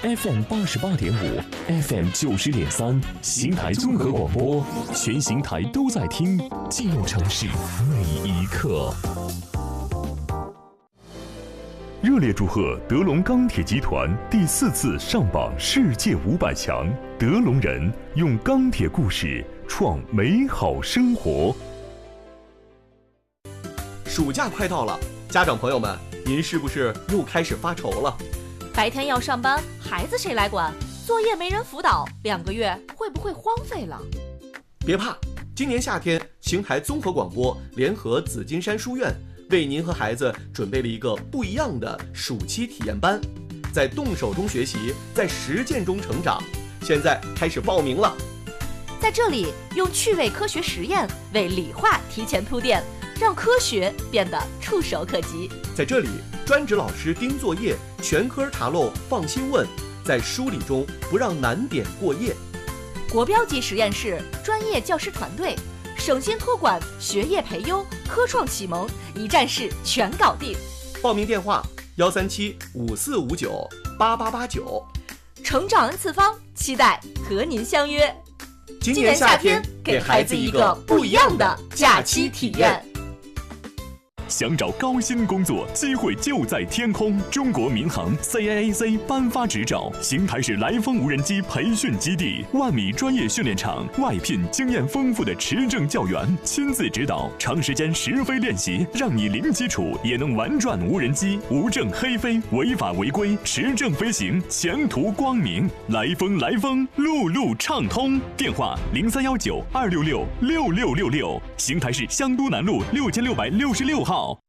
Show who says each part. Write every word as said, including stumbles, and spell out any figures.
Speaker 1: F M 八十八点五 ，F M 九十点三，邢台综合广播，全邢台都在听，进入城市每一刻。
Speaker 2: 热烈祝贺德龙钢铁集团第四次上榜世界五百强，德龙人用钢铁故事创美好生活。
Speaker 3: 暑假快到了，家长朋友们，您是不是又开始发愁了？
Speaker 4: 白天要上班，孩子谁来管？作业没人辅导，两个月会不会荒废了？
Speaker 3: 别怕，今年夏天，邢台综合广播联合紫金山书院为您和孩子准备了一个不一样的暑期体验班，在动手中学习，在实践中成长。现在开始报名了。
Speaker 4: 在这里，用趣味科学实验为理化提前铺垫，让科学变得触手可及。
Speaker 3: 在这里，专职老师盯作业，全科查漏放心问，在梳理中不让难点过夜。
Speaker 4: 国标级实验室，专业教师团队，省心托管，学业培优，科创启蒙，一站式全搞定。
Speaker 3: 报名电话：幺三七五四五九八八八九。
Speaker 4: 成长 N 次方，期待和您相约。
Speaker 3: 今年夏天，给孩子一个不一样的假期体验。
Speaker 1: 想找高薪工作，机会就在天空。中国民航 C A A C 颁发执照，邢台市来风无人机培训基地，万米专业训练场，外聘经验丰富的持证教员，亲自指导，长时间实飞练习，让你零基础也能玩转无人机，无证黑飞，违法违规，持证飞行，前途光明。来风来风，路路畅通。电话零三幺九二六六六六六六，邢台市香都南路六千六百六十六号。